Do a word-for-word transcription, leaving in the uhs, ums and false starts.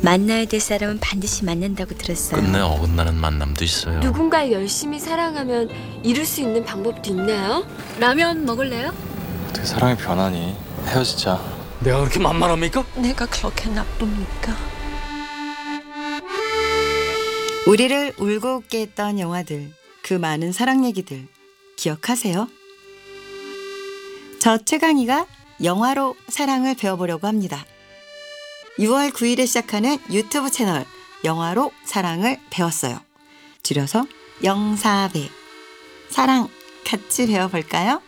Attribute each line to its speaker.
Speaker 1: 만나야 될 사람은 반드시 만난다고 들었어요.
Speaker 2: 끝내 어긋나는 만남도 있어요.
Speaker 3: 누군가를 열심히 사랑하면 이룰 수 있는 방법도 있나요?
Speaker 1: 라면 먹을래요?
Speaker 4: 어떻게 사랑이 변하니? 헤어지자.
Speaker 2: 내가 그렇게 만만합니까?
Speaker 5: 내가 그렇게 나쁩니까?
Speaker 6: 우리를 울고 웃게 했던 영화들, 그 많은 사랑 얘기들 기억하세요? 저 최강희가 영화로 사랑을 배워보려고 합니다. 유월 구일에 시작하는 유튜브 채널 영화로 사랑을 배웠어요. 줄여서 영사배. 사랑 같이 배워볼까요?